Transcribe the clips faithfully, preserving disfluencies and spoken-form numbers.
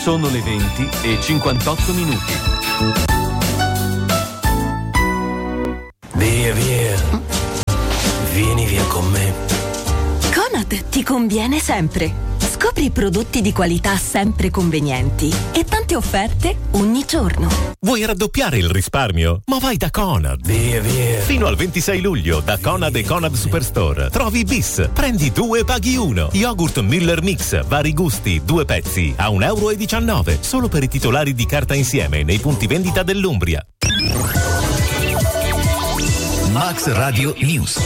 Sono le venti e cinquantotto minuti. Via, via. Vieni via con me. Conad ti conviene sempre. Scopri prodotti di qualità sempre convenienti e tante offerte ogni giorno. Vuoi raddoppiare il risparmio? Ma vai da Conad. Via, via. Fino al ventisei luglio da Conad e Conad Superstore trovi bis, prendi due paghi uno. Yogurt Müller Mix, vari gusti, due pezzi a un euro e diciannove, solo per i titolari di carta insieme nei punti vendita dell'Umbria. Max Radio News.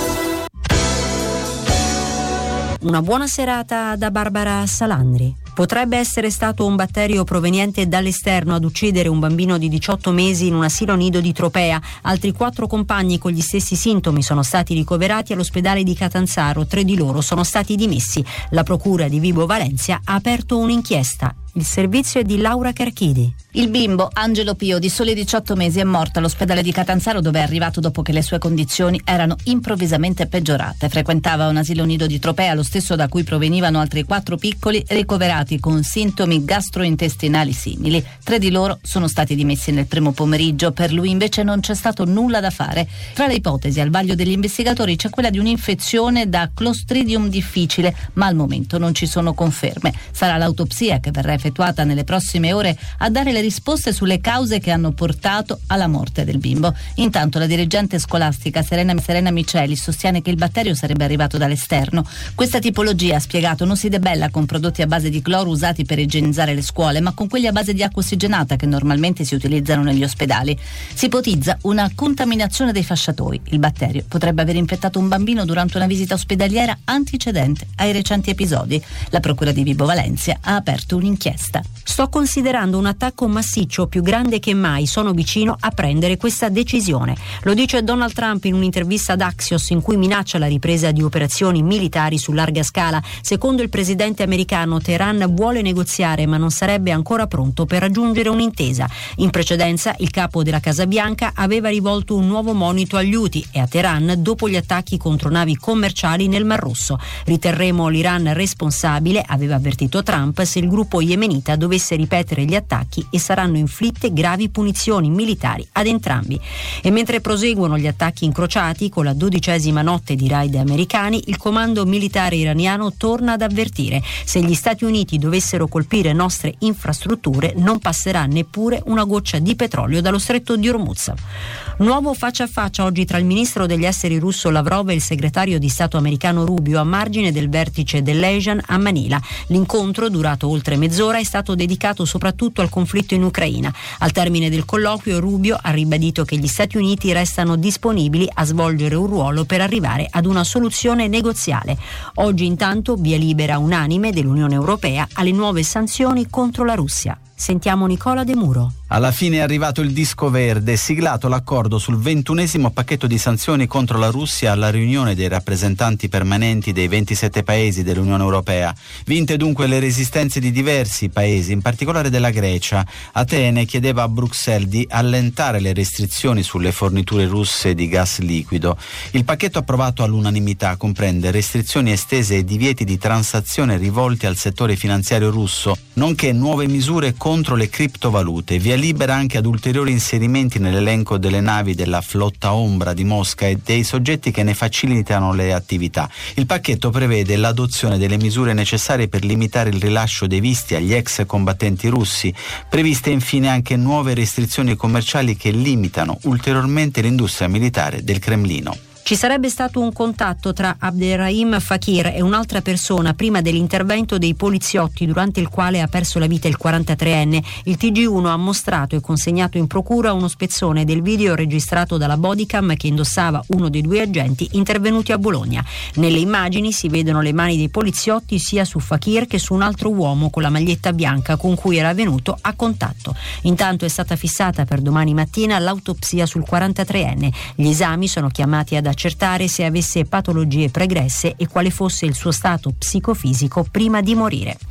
Una buona serata da Barbara Salandri. Potrebbe essere stato un batterio proveniente dall'esterno ad uccidere un bambino di diciotto mesi in un asilo nido di Tropea. Altri quattro compagni con gli stessi sintomi sono stati ricoverati all'ospedale di Catanzaro. Tre di loro sono stati dimessi. La procura di Vibo Valentia ha aperto un'inchiesta. Il servizio è di Laura Carchidi. Il bimbo Angelo Pio, di soli diciotto mesi, è morto all'ospedale di Catanzaro, dove è arrivato dopo che le sue condizioni erano improvvisamente peggiorate. Frequentava un asilo nido di Tropea, lo stesso da cui provenivano altri quattro piccoli ricoverati con sintomi gastrointestinali simili. Tre di loro sono stati dimessi nel primo pomeriggio. Per lui invece non c'è stato nulla da fare. Tra le ipotesi al vaglio degli investigatori c'è quella di un'infezione da Clostridium difficile, ma al momento non ci sono conferme. Sarà l'autopsia, che verrà effettuata nelle prossime ore, a dare le risposte sulle cause che hanno portato alla morte del bimbo. Intanto la dirigente scolastica Serena, Serena Miceli sostiene che il batterio sarebbe arrivato dall'esterno. Questa tipologia, ha spiegato, non si debella con prodotti a base di cloro usati per igienizzare le scuole, ma con quelli a base di acqua ossigenata che normalmente si utilizzano negli ospedali. Si ipotizza una contaminazione dei fasciatori. Il batterio potrebbe aver infettato un bambino durante una visita ospedaliera antecedente ai recenti episodi. La procura di Vibo Valentia ha aperto un'inchiesta. Sto considerando un attacco massiccio più grande che mai. Sono vicino a prendere questa decisione. Lo dice Donald Trump in un'intervista ad Axios, in cui minaccia la ripresa di operazioni militari su larga scala. Secondo il presidente americano, Teheran vuole negoziare, ma non sarebbe ancora pronto per raggiungere un'intesa. In precedenza, il capo della Casa Bianca aveva rivolto un nuovo monito agli Houthi e a Teheran dopo gli attacchi contro navi commerciali nel Mar Rosso. Riterremo l'Iran responsabile, aveva avvertito Trump, se il gruppo yemenita dovesse ripetere gli attacchi, e saranno inflitte gravi punizioni militari ad entrambi. E mentre proseguono gli attacchi incrociati con la dodicesima notte di raid americani, il comando militare iraniano torna ad avvertire: se gli Stati Uniti dovessero colpire nostre infrastrutture non passerà neppure una goccia di petrolio dallo stretto di Hormuz. Nuovo faccia a faccia oggi tra il ministro degli esteri russo Lavrov e il segretario di Stato americano Rubio a margine del vertice dell'ASEAN a Manila. L'incontro, durato oltre mezz'ora, è stato dedicato soprattutto al conflitto in Ucraina. Al termine del colloquio Rubio ha ribadito che gli Stati Uniti restano disponibili a svolgere un ruolo per arrivare ad una soluzione negoziale. Oggi intanto via libera unanime dell'Unione Europea alle nuove sanzioni contro la Russia. Sentiamo Nicola De Muro. Alla fine è arrivato il disco verde, siglato l'accordo sul ventunesimo pacchetto di sanzioni contro la Russia alla riunione dei rappresentanti permanenti dei ventisette paesi dell'Unione Europea. Vinte dunque le resistenze di diversi paesi, in particolare della Grecia. Atene chiedeva a Bruxelles di allentare le restrizioni sulle forniture russe di gas liquido. Il pacchetto approvato all'unanimità comprende restrizioni estese e divieti di transazione rivolti al settore finanziario russo, nonché nuove misure contro le criptovalute. Via libera anche ad ulteriori inserimenti nell'elenco delle navi della flotta ombra di Mosca e dei soggetti che ne facilitano le attività. Il pacchetto prevede l'adozione delle misure necessarie per limitare il rilascio dei visti agli ex combattenti russi. Previste infine anche nuove restrizioni commerciali che limitano ulteriormente l'industria militare del Cremlino. Ci sarebbe stato un contatto tra Abderrahim Fakir e un'altra persona prima dell'intervento dei poliziotti, durante il quale ha perso la vita il quarantatreenne. Il T G uno ha mostrato e consegnato in procura uno spezzone del video registrato dalla bodycam che indossava uno dei due agenti intervenuti a Bologna. Nelle immagini si vedono le mani dei poliziotti sia su Fakir che su un altro uomo con la maglietta bianca con cui era venuto a contatto. Intanto è stata fissata per domani mattina l'autopsia sul quarantatreenne. Gli esami sono chiamati ad accertare se avesse patologie pregresse e quale fosse il suo stato psicofisico prima di morire.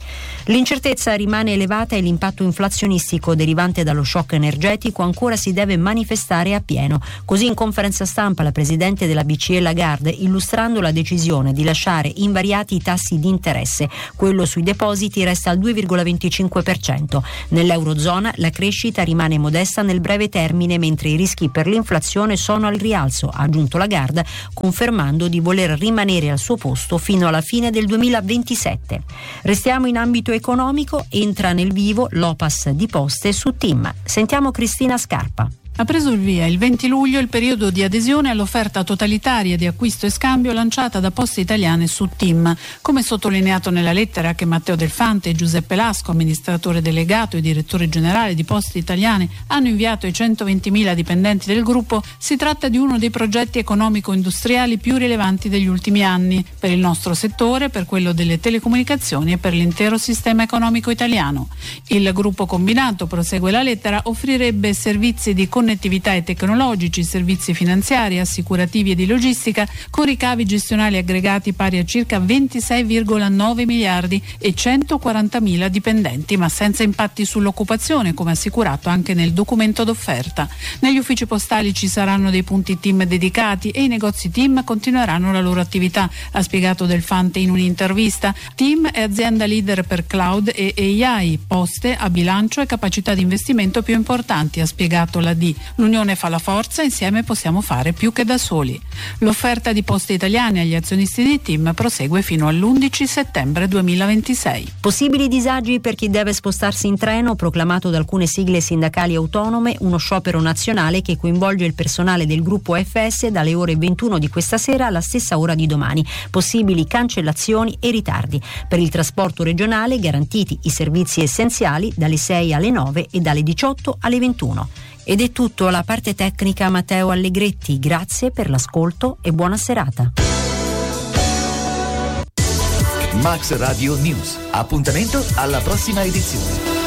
L'incertezza rimane elevata e l'impatto inflazionistico derivante dallo shock energetico ancora si deve manifestare a pieno. Così in conferenza stampa la presidente della B C E Lagarde, illustrando la decisione di lasciare invariati i tassi di interesse. Quello sui depositi resta al due virgola venticinque per cento. Nell'Eurozona la crescita rimane modesta nel breve termine, mentre i rischi per l'inflazione sono al rialzo, ha aggiunto Lagarde, confermando di voler rimanere al suo posto fino alla fine del duemilaventisette. Restiamo in ambito economico, entra nel vivo l'O P A S di Poste su TIM. Sentiamo Cristina Scarpa. Ha preso il via il venti luglio il periodo di adesione all'offerta totalitaria di acquisto e scambio lanciata da Poste Italiane su TIM. Come sottolineato nella lettera che Matteo Del Fante e Giuseppe Lasco, amministratore delegato e direttore generale di Poste Italiane, hanno inviato ai centoventimila dipendenti del gruppo, si tratta di uno dei progetti economico-industriali più rilevanti degli ultimi anni, per il nostro settore, per quello delle telecomunicazioni e per l'intero sistema economico italiano. Il gruppo combinato, prosegue la lettera, offrirebbe servizi di connessione connettività e tecnologici, servizi finanziari, assicurativi e di logistica, con ricavi gestionali aggregati pari a circa ventisei virgola nove miliardi e centoquarantamila dipendenti, ma senza impatti sull'occupazione, come assicurato anche nel documento d'offerta. Negli uffici postali ci saranno dei punti TIM dedicati e i negozi TIM continueranno la loro attività, ha spiegato Del Fante in un'intervista. TIM è azienda leader per cloud e A I, Poste ha bilancio e capacità di investimento più importanti, ha spiegato la D. L'unione fa la forza, insieme possiamo fare più che da soli. L'offerta di Poste Italiane agli azionisti di TIM prosegue fino all'undici settembre duemilaventisei. Possibili disagi per chi deve spostarsi in treno, proclamato da alcune sigle sindacali autonome, uno sciopero nazionale che coinvolge il personale del gruppo F S dalle ore ventuno di questa sera alla stessa ora di domani. Possibili cancellazioni e ritardi. Per il trasporto regionale garantiti i servizi essenziali dalle sei alle nove e dalle diciotto alle ventuno. Ed è tutto, alla parte tecnica Matteo Allegretti. Grazie per l'ascolto e buona serata. Max Radio News. Appuntamento alla prossima edizione.